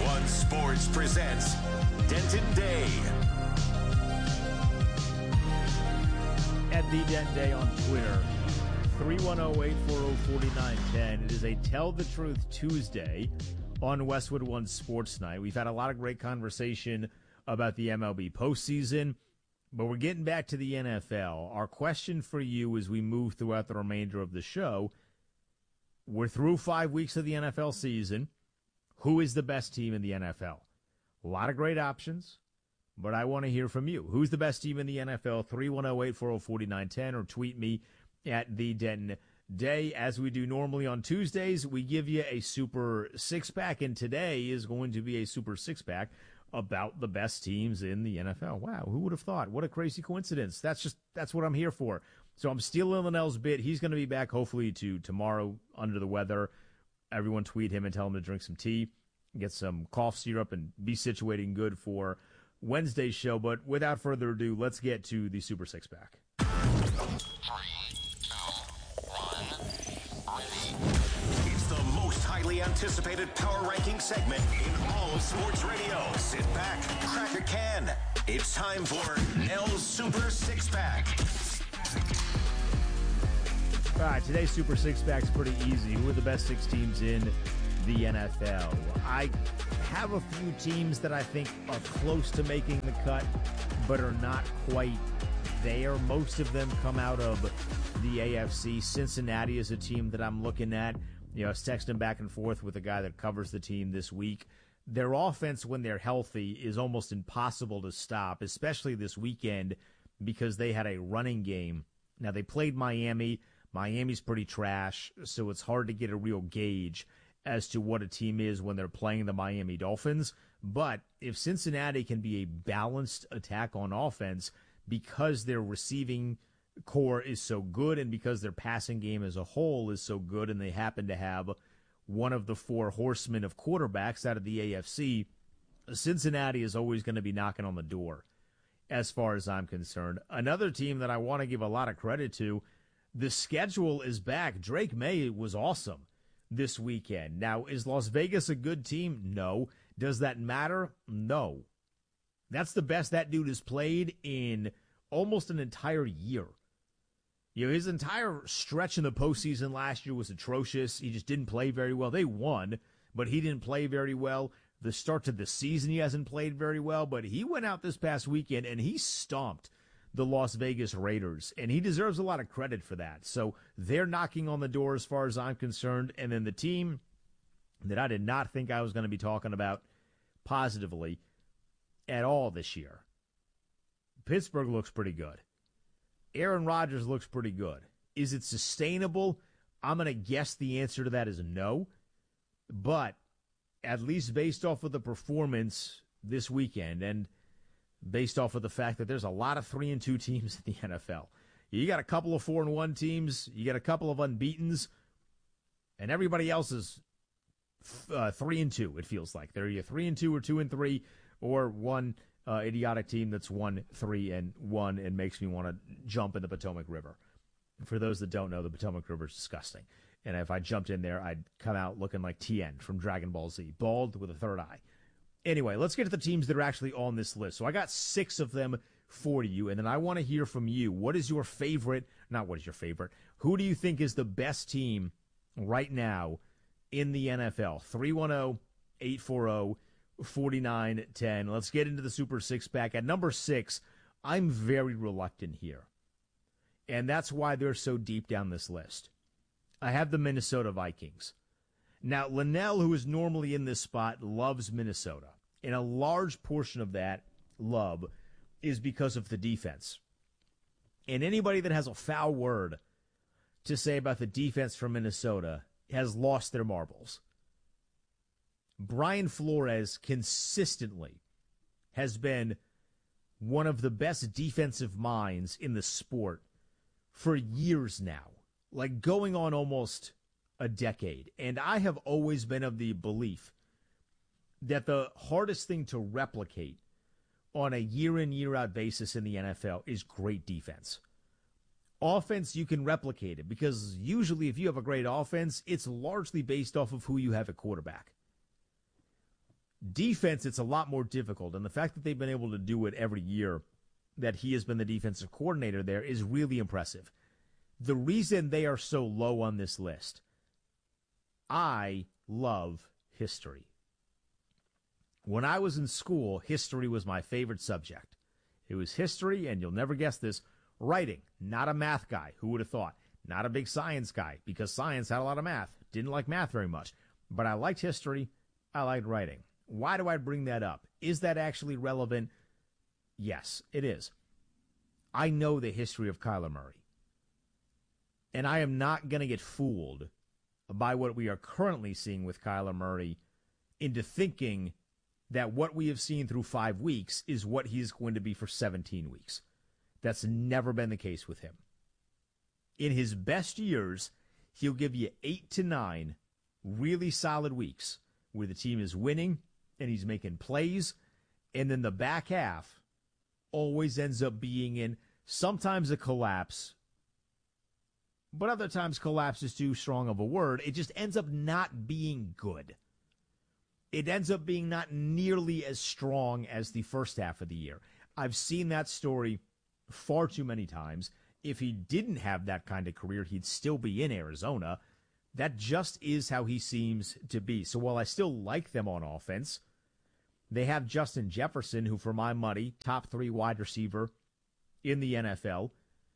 One Sports presents Denton Day. At the Denton Day on Twitter, 310-840-4910. It is a Tell the Truth Tuesday on Westwood One Sports Night. We've had a lot of great conversation about the MLB postseason, but we're getting back to the NFL. Our question for you as we move throughout the remainder of the show, we're through 5 weeks of the NFL season. Who is the best team in the NFL? A lot of great options, but I want to hear from you. Who's the best team in the NFL? 310-840-4910 or tweet me at the Denton Day. As we do normally on Tuesdays, we give you a Super Six-Pack, and today is going to be a Super Six-Pack about the best teams in the NFL. Wow, who would have thought? What a crazy coincidence. That's what I'm here for. So I'm stealing Linnell's bit. He's going to be back hopefully to tomorrow under the weather. Everyone tweet him and tell him to drink some tea, get some cough syrup, and be situating good for Wednesday's show. But without further ado, let's get to the Super Six-Pack. 3, 2, 1, ready. It's the most highly anticipated power ranking segment in all of sports radio. Sit back, crack a can. It's time for Nell's Super Six-Pack. All right, today's Super Six-Pack's pretty easy. Who are the best six teams in the NFL? I have a few teams that I think are close to making the cut, but are not quite there. Most of them come out of the AFC. Cincinnati is a team that I'm looking at. I was texting back and forth with a guy that covers the team this week. Their offense, when they're healthy, is almost impossible to stop, especially this weekend because they had a running game. Now, they played Miami. Miami's pretty trash, so it's hard to get a real gauge as to what a team is when they're playing the Miami Dolphins. But if Cincinnati can be a balanced attack on offense because their receiving core is so good and because their passing game as a whole is so good, and they happen to have one of the four horsemen of quarterbacks out of the AFC, Cincinnati is always going to be knocking on the door as far as I'm concerned. Another team that I want to give a lot of credit to, the schedule is back. Drake May was awesome this weekend. Now, is Las Vegas a good team? No. Does that matter? No. That's the best that dude has played in almost an entire year. His entire stretch in the postseason last year was atrocious. He just didn't play very well. They won, but he didn't play very well. The start to the season, he hasn't played very well, but he went out this past weekend and he stomped the Las Vegas Raiders, and he deserves a lot of credit for that. So they're knocking on the door as far as I'm concerned. And then the team that I did not think I was going to be talking about positively at all this year, Pittsburgh looks pretty good. Aaron Rodgers looks pretty good. Is it sustainable? I'm going to guess the answer to that is no. But at least based off of the performance this weekend and based off of the fact that there's a lot of 3-2 teams in the NFL. You got a couple of 4-1 teams, you got a couple of unbeatens, and everybody else is 3-2, it feels like. They're either 3-2 or 2-3, or one idiotic team that's 1-3-1 and makes me want to jump in the Potomac River. For those that don't know, the Potomac River is disgusting. And if I jumped in there, I'd come out looking like Tien from Dragon Ball Z, bald with a third eye. Anyway, let's get to the teams that are actually on this list. So I got 6 of them for you, and then I want to hear from you. What is your favorite? Not what is your favorite. Who do you think is the best team right now in the NFL? 310-840-4910. Let's get into the Super Six-Pack. At number 6, I'm very reluctant here, and that's why they're so deep down this list. I have the Minnesota Vikings. Now, Linnell, who is normally in this spot, loves Minnesota. And a large portion of that love is because of the defense. And anybody that has a foul word to say about the defense from Minnesota has lost their marbles. Brian Flores consistently has been one of the best defensive minds in the sport for years now, like going on almost a decade. And I have always been of the belief that the hardest thing to replicate on a year-in, year-out basis in the NFL is great defense. Offense, you can replicate it because usually if you have a great offense, it's largely based off of who you have at quarterback. Defense, it's a lot more difficult, and the fact that they've been able to do it every year that he has been the defensive coordinator there is really impressive. The reason they are so low on this list, I love history. When I was in school, history was my favorite subject. It was history, and you'll never guess this, writing. Not a math guy. Who would have thought? Not a big science guy, because science had a lot of math. Didn't like math very much. But I liked history. I liked writing. Why do I bring that up? Is that actually relevant? Yes, it is. I know the history of Kyler Murray. And I am not going to get fooled by what we are currently seeing with Kyler Murray into thinking that what we have seen through 5 weeks is what he's going to be for 17 weeks. That's never been the case with him. In his best years, he'll give you 8 to 9 really solid weeks where the team is winning and he's making plays, and then the back half always ends up being in sometimes a collapse, but other times collapse is too strong of a word. It just ends up not being good. It ends up being not nearly as strong as the first half of the year. I've seen that story far too many times. If he didn't have that kind of career, he'd still be in Arizona. That just is how he seems to be. So while I still like them on offense, they have Justin Jefferson, who for my money, top 3 wide receiver in the NFL.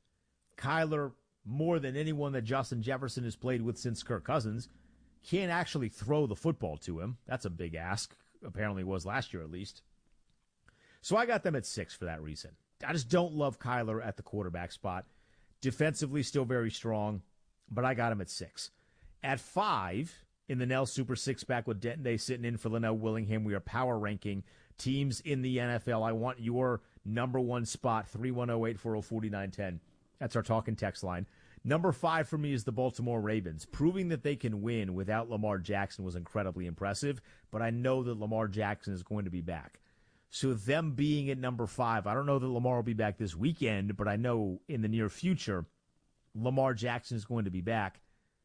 Kyler, more than anyone that Justin Jefferson has played with since Kirk Cousins, can't actually throw the football to him. That's a big ask. Apparently was last year at least. So I got them at 6 for that reason. I just don't love Kyler at the quarterback spot. Defensively still very strong, but I got him at 6. At 5, in the Nell Super Six-Pack with Denton Day sitting in for Linnell Willingham, we are power ranking teams in the NFL. I want your number 1 spot, 310-840-4910. That's our talk and text line. Number 5 for me is the Baltimore Ravens. Proving that they can win without Lamar Jackson was incredibly impressive, but I know that Lamar Jackson is going to be back. So them being at number 5, I don't know that Lamar will be back this weekend, but I know in the near future, Lamar Jackson is going to be back.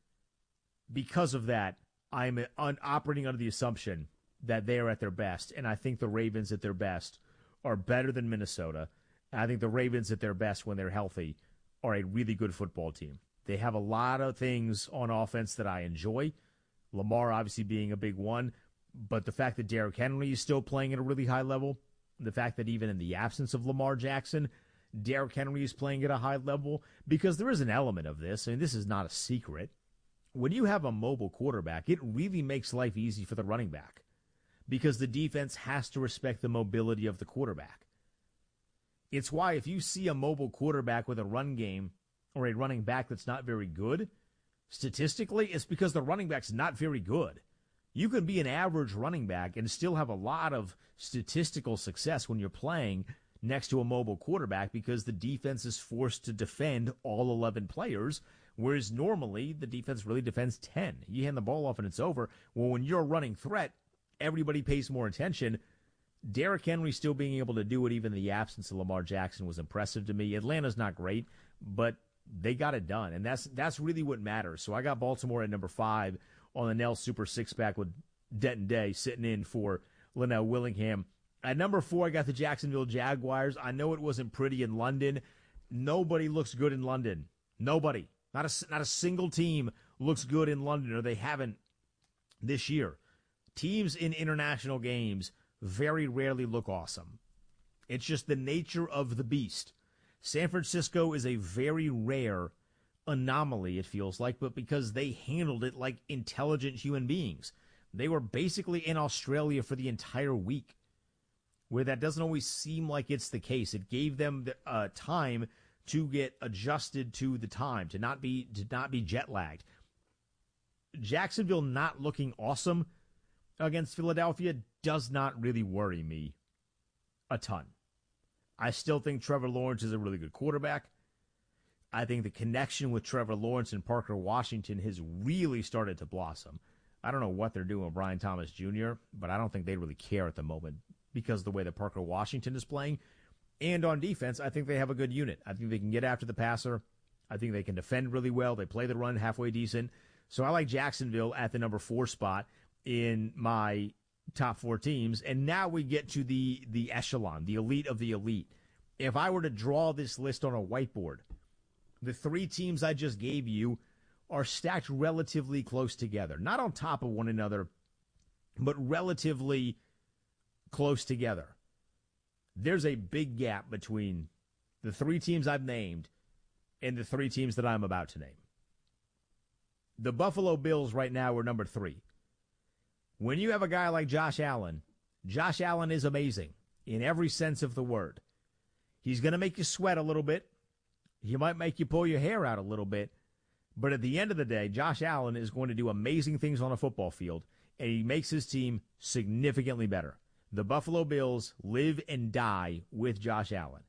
Because of that, I'm operating under the assumption that they are at their best, and I think the Ravens at their best are better than Minnesota. And I think the Ravens at their best when they're healthy are a really good football team. They have a lot of things on offense that I enjoy, Lamar obviously being a big one, but the fact that Derrick Henry is still playing at a really high level, the fact that even in the absence of Lamar Jackson, Derrick Henry is playing at a high level, because there is an element of this, and this is not a secret. When you have a mobile quarterback, it really makes life easy for the running back because the defense has to respect the mobility of the quarterback. It's why if you see a mobile quarterback with a run game or a running back that's not very good, statistically, it's because the running back's not very good. You can be an average running back and still have a lot of statistical success when you're playing next to a mobile quarterback because the defense is forced to defend all 11 players, whereas normally the defense really defends 10. You hand the ball off and it's over. Well, when you're a running threat, everybody pays more attention. Derrick Henry still being able to do it even in the absence of Lamar Jackson was impressive to me. Atlanta's not great, but they got it done, and that's really what matters. So I got Baltimore at number 5 on the Nell Super Six-Pack with Denton Day sitting in for Linnell Willingham. At number 4, I got the Jacksonville Jaguars. I know it wasn't pretty in London. Nobody looks good in London. Nobody. Not a single team looks good in London, or they haven't this year. Teams in international games very rarely look awesome. It's just the nature of the beast. San Francisco is a very rare anomaly, it feels like, but because they handled it like intelligent human beings. They were basically in Australia for the entire week, where that doesn't always seem like it's the case. It gave them time to get adjusted to the time, to not be jet lagged. Jacksonville not looking awesome against Philadelphia does not really worry me a ton. I still think Trevor Lawrence is a really good quarterback. I think the connection with Trevor Lawrence and Parker Washington has really started to blossom. I don't know what they're doing with Brian Thomas Jr., but I don't think they really care at the moment because of the way that Parker Washington is playing. And on defense, I think they have a good unit. I think they can get after the passer. I think they can defend really well. They play the run halfway decent. So I like Jacksonville at the number 4 spot in my top four teams, and now we get to the echelon, the elite of the elite. If I were to draw this list on a whiteboard, the three teams I just gave you are stacked relatively close together. Not on top of one another, but relatively close together. There's a big gap between the three teams I've named and the three teams that I'm about to name. The Buffalo Bills right now are number 3. When you have a guy like Josh Allen is amazing in every sense of the word. He's going to make you sweat a little bit. He might make you pull your hair out a little bit. But at the end of the day, Josh Allen is going to do amazing things on a football field, and he makes his team significantly better. The Buffalo Bills live and die with Josh Allen.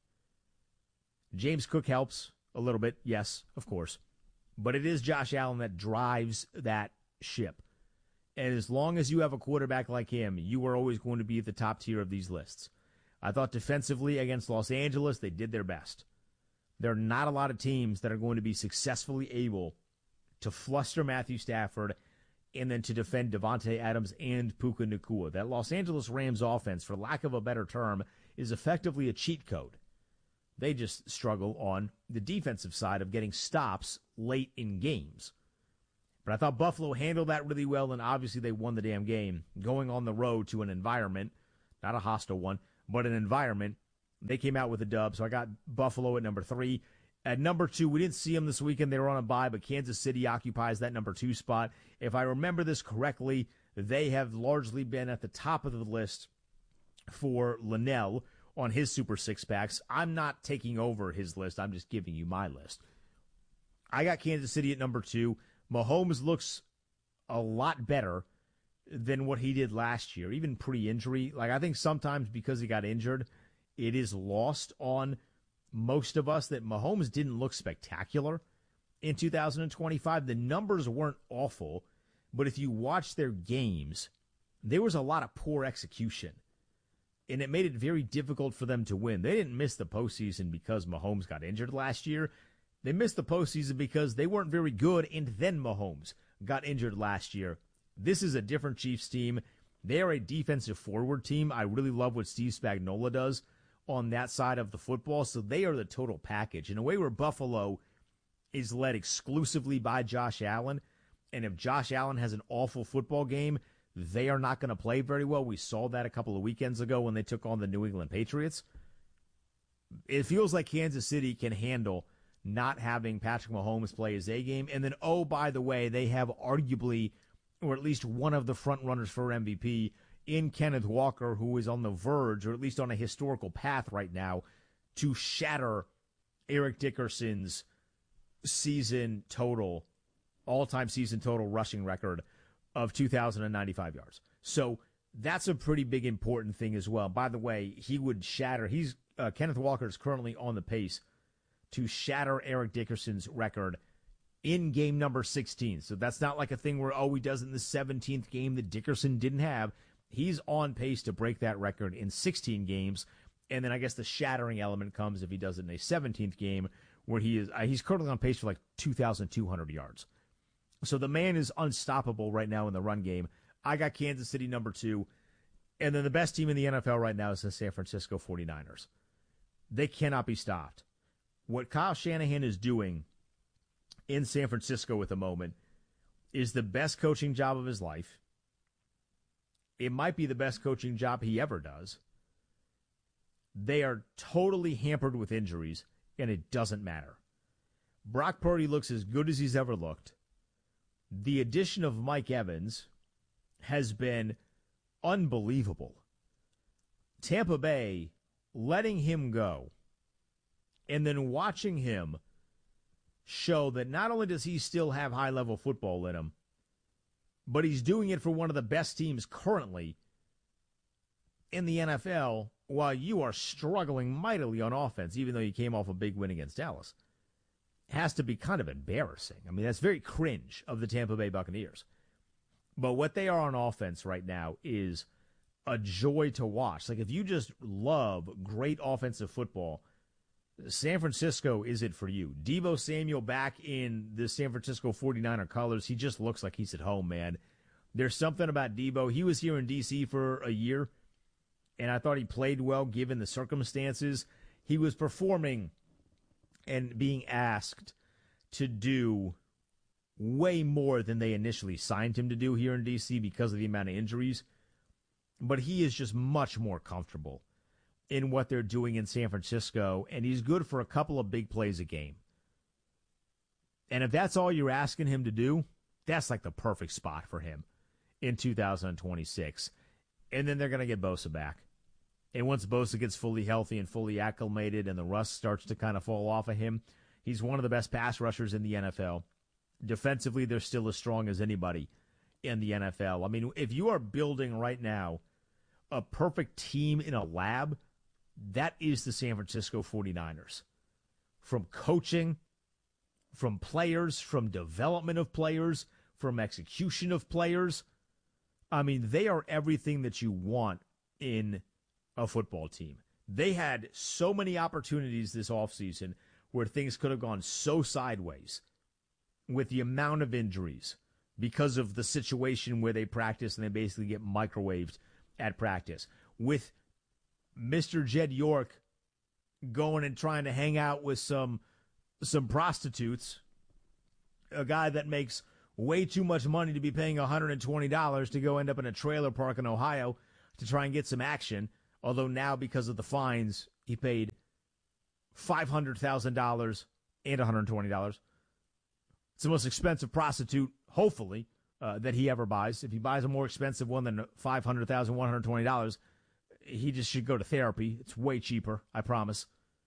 James Cook helps a little bit, yes, of course. But it is Josh Allen that drives that ship. And as long as you have a quarterback like him, you are always going to be at the top tier of these lists. I thought defensively against Los Angeles, they did their best. There are not a lot of teams that are going to be successfully able to fluster Matthew Stafford and then to defend Devontae Adams and Puka Nacua. That Los Angeles Rams offense, for lack of a better term, is effectively a cheat code. They just struggle on the defensive side of getting stops late in games. But I thought Buffalo handled that really well, and obviously they won the damn game, going on the road to an environment, not a hostile one, but an environment. They came out with a dub, so I got Buffalo at number 3. At number 2, we didn't see them this weekend. They were on a bye, but Kansas City occupies that number 2 spot. If I remember this correctly, they have largely been at the top of the list for Linnell on his Super Six-Packs. I'm not taking over his list. I'm just giving you my list. I got Kansas City at number 2. Mahomes looks a lot better than what he did last year, even pre-injury. Like, I think sometimes because he got injured, it is lost on most of us that Mahomes didn't look spectacular in 2025. The numbers weren't awful, but if you watch their games, there was a lot of poor execution, and it made it very difficult for them to win. They didn't miss the postseason because Mahomes got injured last year. They missed the postseason because they weren't very good, and then Mahomes got injured last year. This is a different Chiefs team. They are a defensive forward team. I really love what Steve Spagnuolo does on that side of the football, so they are the total package. In a way where Buffalo is led exclusively by Josh Allen, and if Josh Allen has an awful football game, they are not going to play very well. We saw that a couple of weekends ago when they took on the New England Patriots. It feels like Kansas City can handle not having Patrick Mahomes play his A game. And then, oh, by the way, they have arguably, or at least one of the front runners for MVP in Kenneth Walker, who is on the verge, or at least on a historical path right now, to shatter Eric Dickerson's season total, all-time season total rushing record of 2,095 yards. So that's a pretty big important thing as well. By the way, he would shatter, Kenneth Walker is currently on the pace to shatter Eric Dickerson's record in game number 16. So that's not like a thing where, he does it in the 17th game that Dickerson didn't have. He's on pace to break that record in 16 games. And then I guess the shattering element comes if he does it in a 17th game where he's currently on pace for like 2,200 yards. So the man is unstoppable right now in the run game. I got Kansas City number 2. And then the best team in the NFL right now is the San Francisco 49ers. They cannot be stopped. What Kyle Shanahan is doing in San Francisco at the moment is the best coaching job of his life. It might be the best coaching job he ever does. They are totally hampered with injuries, and it doesn't matter. Brock Purdy looks as good as he's ever looked. The addition of Mike Evans has been unbelievable. Tampa Bay letting him go and then watching him show that not only does he still have high-level football in him, but he's doing it for one of the best teams currently in the NFL while you are struggling mightily on offense, even though you came off a big win against Dallas. It has to be kind of embarrassing. I mean, that's very cringe of the Tampa Bay Buccaneers. But what they are on offense right now is a joy to watch. Like, if you just love great offensive football, San Francisco is it for you. Deebo Samuel back in the San Francisco 49er colors. He just looks like he's at home, man. There's something about Debo. He was here in D.C. for a year, and I thought he played well given the circumstances. He was performing and being asked to do way more than they initially signed him to do here in D.C. because of the amount of injuries. But he is just much more comfortable in what they're doing in San Francisco, and he's good for a couple of big plays a game. And if that's all you're asking him to do, that's like the perfect spot for him in 2026. And then they're going to get Bosa back. And once Bosa gets fully healthy and fully acclimated and the rust starts to kind of fall off of him, he's one of the best pass rushers in the NFL. Defensively, they're still as strong as anybody in the NFL. I mean, if you are building right now a perfect team in a lab, that is the San Francisco 49ers. From coaching, from players, from development of players, from execution of players. I mean, they are everything that you want in a football team. They had so many opportunities this offseason where things could have gone so sideways with the amount of injuries because of the situation where they practice and they basically get microwaved at practice. With Mr. Jed York going and trying to hang out with some prostitutes, a guy that makes way too much money to be paying $120 to go end up in a trailer park in Ohio to try and get some action. Although now, because of the fines, he paid $500,000 and $120. It's the most expensive prostitute, hopefully, that he ever buys. If he buys a more expensive one than $500,000, $120, he just should go to therapy. It's way cheaper, I promise.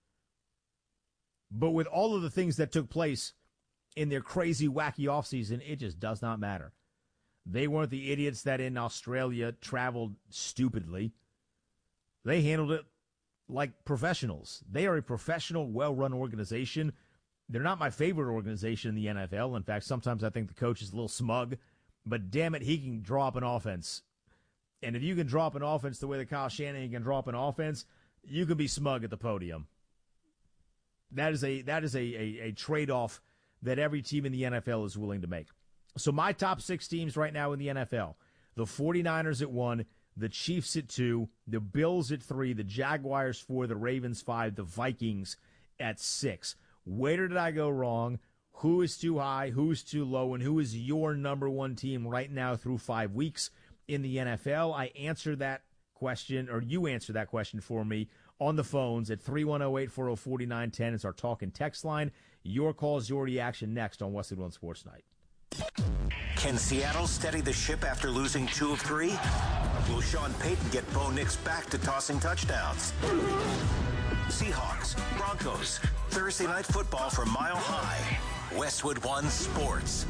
But with all of the things that took place in their crazy, wacky offseason, it just does not matter. They weren't the idiots that in Australia traveled stupidly. They handled it like professionals. They are a professional, well-run organization. They're not my favorite organization in the NFL. In fact, sometimes I think the coach is a little smug. But damn it, he can draw up an offense. And if you can draw up an offense the way that Kyle Shanahan can draw up an offense, you can be smug at the podium. That is a trade-off that every team in the NFL is willing to make. So my top 6 teams right now in the NFL, the 49ers at 1, the Chiefs at 2, the Bills at 3, the Jaguars 4, the Ravens 5, the Vikings at 6. Where did I go wrong? Who is too high? Who is too low? And who is your number one team right now through 5 weeks in the NFL? I answer that question, or you answer that question for me on the phones at 310-840-4910. It's our talk and text line. Your calls, your reaction next on Wesley One Sports Night. Can Seattle steady the ship after losing 2 of 3? Will Sean Payton get Bo Nix back to tossing touchdowns? Seahawks, Broncos, Thursday Night Football from Mile High. Westwood One Sports.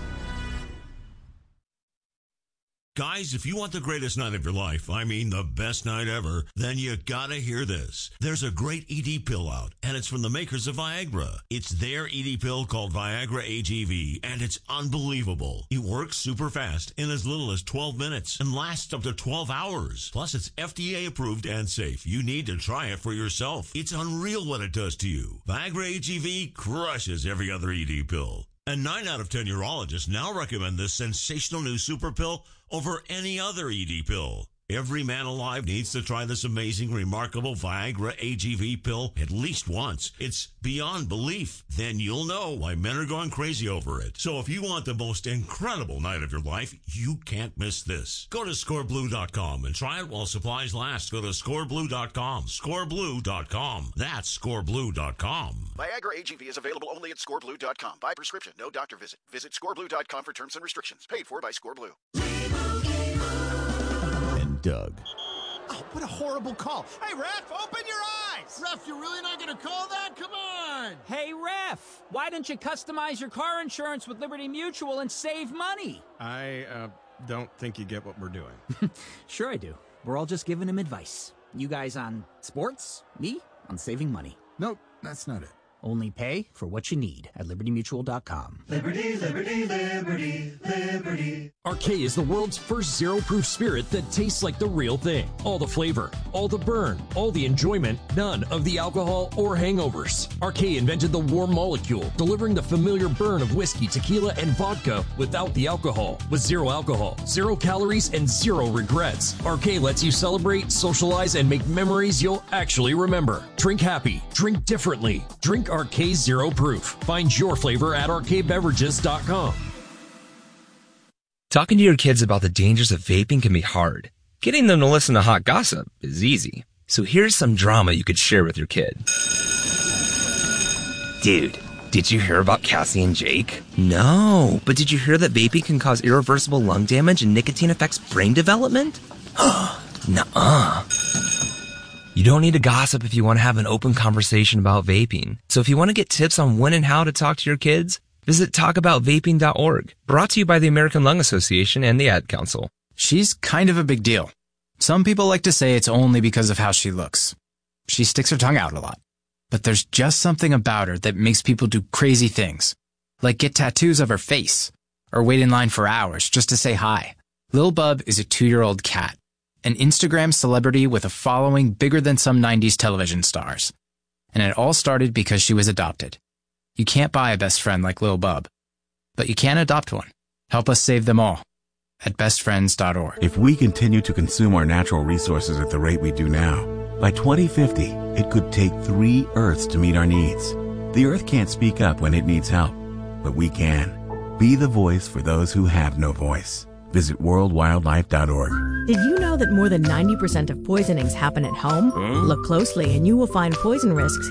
Guys, if you want the greatest night of your life, I mean the best night ever, then you gotta hear this. There's a great ED pill out, and it's from the makers of Viagra. It's their ED pill called Viagra AGV, and it's unbelievable. It works super fast in as little as 12 minutes and lasts up to 12 hours. Plus, it's FDA approved and safe. You need to try it for yourself. It's unreal what it does to you. Viagra AGV crushes every other ED pill. And 9 out of 10 urologists now recommend this sensational new super pill over any other ED pill. Every man alive needs to try this amazing, remarkable Viagra AGV pill at least once. It's beyond belief. Then you'll know why men are going crazy over it. So if you want the most incredible night of your life, you can't miss this. Go to scoreblue.com and try it while supplies last. Go to scoreblue.com. Scoreblue.com. That's scoreblue.com. Viagra AGV is available only at scoreblue.com. By prescription, no doctor visit. Visit scoreblue.com for terms and restrictions. Paid for by Scoreblue. Doug. Oh, what a horrible call. Hey, ref, open your eyes. Ref, you're really not going to call that? Come on. Hey, ref, why don't you customize your car insurance with Liberty Mutual and save money? I don't think you get what we're doing. Sure I do. We're all just giving him advice. You guys on sports, me on saving money. Nope, that's not it. Only pay for what you need at LibertyMutual.com. Liberty, liberty, liberty, liberty. Arcade is the world's first zero-proof spirit that tastes like the real thing. All the flavor, all the burn, all the enjoyment, none of the alcohol or hangovers. Arcade invented the warm molecule, delivering the familiar burn of whiskey, tequila, and vodka without the alcohol. With zero alcohol, 0 calories, and 0 regrets. Arcade lets you celebrate, socialize, and make memories you'll actually remember. Drink happy. Drink differently. Drink Arcade Zero Proof. Find your flavor at arcadebeverages.com. Talking to your kids about the dangers of vaping can be hard. Getting them to listen to hot gossip is easy. So here's some drama you could share with your kid. Dude, did you hear about Cassie and Jake? No, but did you hear that vaping can cause irreversible lung damage and nicotine affects brain development? Nuh-uh. You don't need to gossip if you want to have an open conversation about vaping. So if you want to get tips on when and how to talk to your kids, visit talkaboutvaping.org. Brought to you by the American Lung Association and the Ad Council. She's kind of a big deal. Some people like to say it's only because of how she looks. She sticks her tongue out a lot. But there's just something about her that makes people do crazy things. Like get tattoos of her face. Or wait in line for hours just to say hi. Lil Bub is a 2-year-old cat. An Instagram celebrity with a following bigger than some 90s television stars. And it all started because she was adopted. You can't buy a best friend like Lil Bub, but you can adopt one. Help us save them all at bestfriends.org. If we continue to consume our natural resources at the rate we do now, by 2050, it could take 3 Earths to meet our needs. The Earth can't speak up when it needs help, but we can. Be the voice for those who have no voice. Visit worldwildlife.org. Did you know that more than 90% of poisonings happen at home? Look closely and you will find poison risks